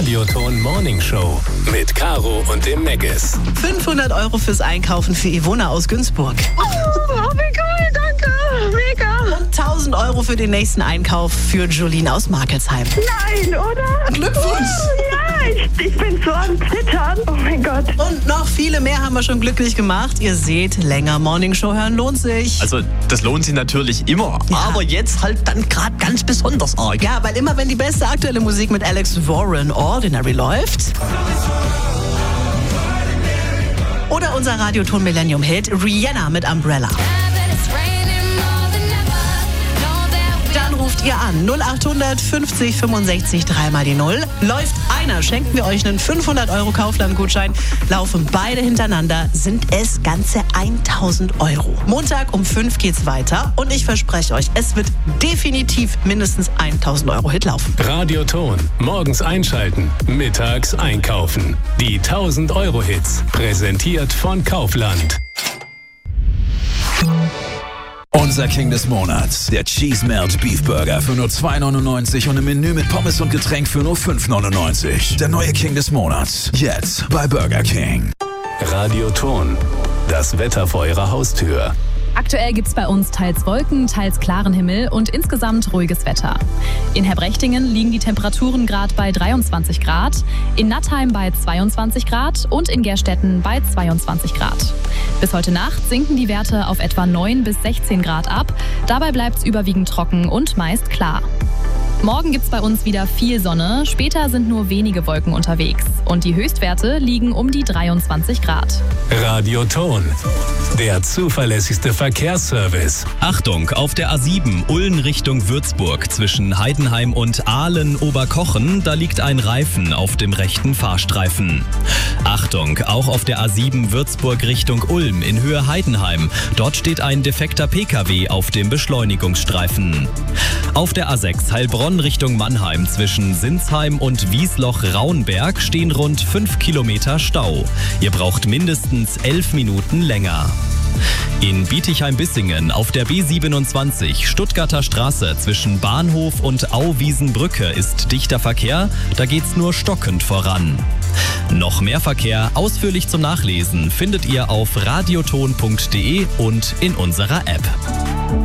Radioton Morning Show mit Caro und dem Megas. 500 € fürs Einkaufen für Ivona aus Günzburg. Oh, wie cool, danke, mega. Und 1000 € für den nächsten Einkauf für Jolene aus Markelsheim. Nein, oder? Glückwunsch! Ja, ich bin so am Zittern. Oh mein Gott. Und noch viele mehr haben wir schon glücklich gemach. Ihr seht, länger Morning Show hören lohnt sich. Also, das lohnt sich natürlich immer. Ja. Aber jetzt halt dann gerade ganz besonders arg. Ja, weil immer wenn die beste aktuelle Musik mit Alex Warren Ordinary läuft. Oder unser Radioton Millennium Hit Rihanna mit Umbrella. Dann ruft ihr an 0800 50 65 3 mal die 0. Läuft einer, schenken wir euch einen 500 € Kaufland-Gutschein. Laufen beide hintereinander, sind es ganze 1000 €. Montag um 5 geht's weiter und ich verspreche euch, es wird definitiv mindestens 1000 € Hit laufen. Radioton. Morgens einschalten, mittags einkaufen. Die 1000 € Hits. Präsentiert von Kaufland. Unser King des Monats, der Cheese Melt Beef Burger für nur 2,99 € und ein Menü mit Pommes und Getränk für nur 5,99 €. Der neue King des Monats, jetzt bei Burger King. Radioton. Das Wetter vor eurer Haustür. Aktuell gibt's bei uns teils Wolken, teils klaren Himmel und insgesamt ruhiges Wetter. In Herbrechtingen liegen die Temperaturen gerade bei 23 Grad, in Nattheim bei 22 Grad und in Gerstetten bei 22 Grad. Bis heute Nacht sinken die Werte auf etwa 9 bis 16 Grad ab. Dabei bleibt's überwiegend trocken und meist klar. Morgen gibt's bei uns wieder viel Sonne, später sind nur wenige Wolken unterwegs und die Höchstwerte liegen um die 23 Grad. Radioton. Der zuverlässigste Verkehrsservice. Achtung, auf der A7 Ulm Richtung Würzburg zwischen Heidenheim und Aalen-Oberkochen, da liegt ein Reifen auf dem rechten Fahrstreifen. Achtung, auch auf der A7 Würzburg Richtung Ulm in Höhe Heidenheim. Dort steht ein defekter PKW auf dem Beschleunigungsstreifen. Auf der A6 Heilbronn Richtung Mannheim zwischen Sinsheim und Wiesloch-Raunberg stehen rund 5 Kilometer Stau. Ihr braucht mindestens 11 Minuten länger. In Bietigheim-Bissingen auf der B27 Stuttgarter Straße zwischen Bahnhof und Auwiesenbrücke ist dichter Verkehr, da geht's nur stockend voran. Noch mehr Verkehr ausführlich zum Nachlesen findet ihr auf radioton.de und in unserer App.